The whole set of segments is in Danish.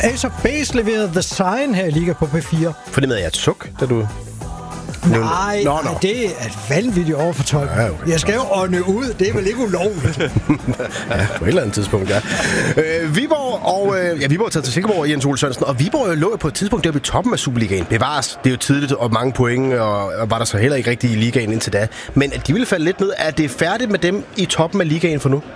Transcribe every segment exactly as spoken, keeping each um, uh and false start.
Ace of Base leverede The Sign her i Liga på P fire. Fornemmede jeg et suk, da du... Nej, nå, nå. Det er et vanvittigt overfortolkning. Ja, okay. Jeg skal jo ånde ud. Det er vel ikke ulovligt. Ja, på et eller andet tidspunkt, ja. Øh, Viborg og... Øh, ja, Viborg er taget til Silkeborg, Jens Ole Sørensen. Og Viborg lå på et tidspunkt deroppe i toppen af Superligaen. Bevares. Det er jo tidligt og mange point, og, og var der så heller ikke rigtig i ligaen indtil da. Men at de ville falde lidt ned. Er det færdigt med dem i toppen af ligaen for nu?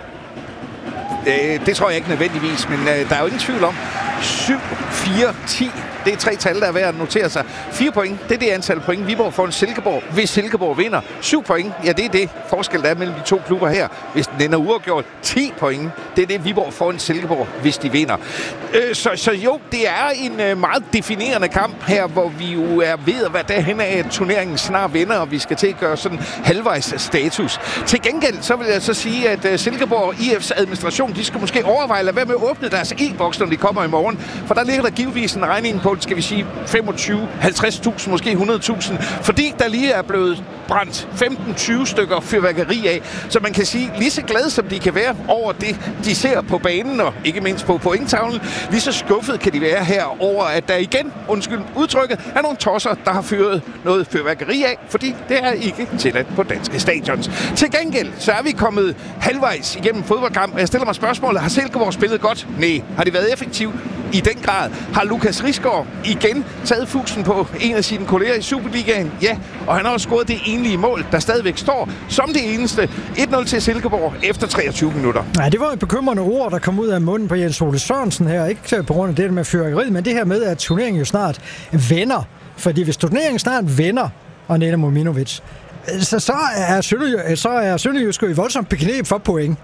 Det, det tror jeg ikke nødvendigvis, men øh, der er jo ingen tvivl om. syv, fire, ti. Det er tre tal, der er værd at notere sig. fire point, det er det antal point, Viborg får en Silkeborg, hvis Silkeborg vinder. syv point, ja, det er det forskel, der er mellem de to klubber her. Hvis den ender uafgjort, ti point, det er det, Viborg får en Silkeborg, hvis de vinder. Øh, så, så jo, det er en øh, meget definerende kamp her, hvor vi jo er ved at være derhen af, at turneringen snart vinder, og vi skal til at gøre sådan halvvejs status. Til gengæld, så vil jeg så sige, at øh, Silkeborg I F's administration, de skal måske overveje at lade være med at åbne deres e-boks, når de kommer i morgen. For der ligger der givetvis en regning på, skal vi sige, femogtyve, halvtreds tusind, måske hundrede tusind, fordi der lige er blevet brændt femten tyve stykker fyrværkeri af. Så man kan sige, lige så glade som de kan være over det, de ser på banen, og ikke mindst på pointtavlen, lige så skuffet kan de være her over, at der igen, undskyld udtrykket, er nogle tosser, der har fyret noget fyrværkeri af, fordi det er ikke tilladt på danske stadions. Til gengæld, så er vi kommet halvvejs igennem fodboldkamp. Jeg stiller mig spørgsmålet, har Silkeborg spillet godt? Nej. Har de været effektiv? I den grad. Har Lukas Risgaard igen taget fusen på en af sine kolleger i Superligaen? Ja, og han har også scoret det enlige mål, der stadigvæk står som det eneste. et nul til Silkeborg efter treogtyve minutter. Ja, det var et bekymrende ord, der kom ud af munden på Jens Ole Sørensen her. Ikke på grund af det med fyrværkeriet, men det her med, at turneringen jo snart vender. Fordi hvis turneringen snart vender, og Neda Mominovic, så, så er Sønderjysk, så er Sønderjysk i voldsomt bekneb for point.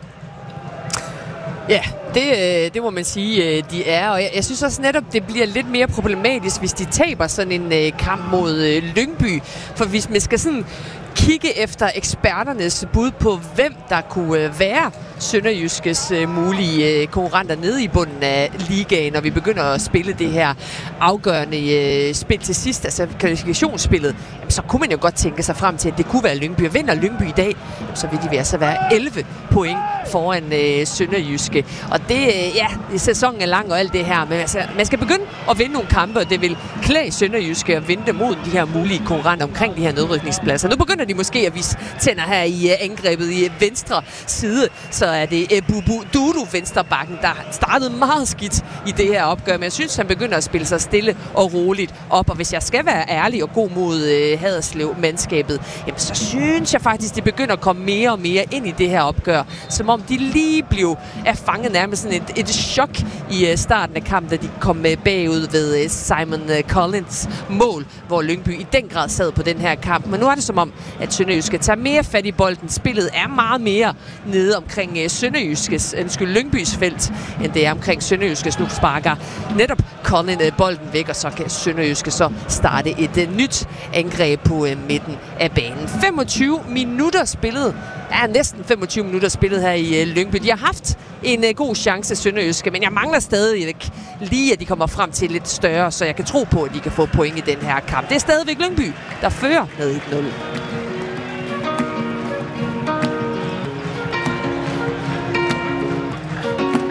Ja, det, det må man sige, de er. Og jeg, jeg synes også netop, det bliver lidt mere problematisk, hvis de taber sådan en uh, kamp mod uh, Lyngby. For hvis man skal sådan kigge efter eksperternes bud på, hvem der kunne uh, være Sønderjyskes uh, mulige uh, konkurrenter nede i bunden af ligaen, når vi begynder at spille det her afgørende uh, spil til sidst, altså kvalifikationsspillet, jamen, så kunne man jo godt tænke sig frem til, at det kunne være Lyngby. Og vinder Lyngby i dag, så vil de altså være elleve point foran uh, Sønderjyske. Og det, uh, ja, sæsonen er lang og alt det her, men altså, man skal begynde at vinde nogle kampe, og det vil klæde Sønderjyske at vinde mod de her mulige konkurrenter omkring de her nedrykningspladser. Nu begynder de måske at vise tænder her i uh, angrebet i uh, venstre side, så er det uh, Bubu Dudu, venstrebakken, der startede meget skidt i det her opgør, men jeg synes, han begynder at spille sig stille og roligt op, og hvis jeg skal være ærlig og god mod uh, Haderslev-mandskabet, jamen så synes jeg faktisk, det begynder at komme mere og mere ind i det her opgør, som om de lige blev er fanget nærmest sådan et, et chok i uh, starten af kampen, da de kom uh, bagud ved uh, Simon uh, Collins mål, hvor Lyngby i den grad sad på den her kamp, men nu er det som om, at Sønderjysk skal tage mere fat i bolden. Spillet er meget mere nede omkring uh, Sønderjyskes, undskyld, Lyngbys felt, end det er omkring Sønderjyskes. Nu sparker netop Colin uh, bolden væk, og så kan Sønderjyske så starte et uh, nyt angreb på uh, midten af banen. femogtyve minutter spillet. Ja, næsten femogtyve minutter spillet her i uh, Lyngby. De har haft en uh, god chance, Sønderjyske, men jeg mangler stadig lige, at de kommer frem til lidt større, så jeg kan tro på, at de kan få point i den her kamp. Det er stadigvæk Lyngby, der fører med et nul.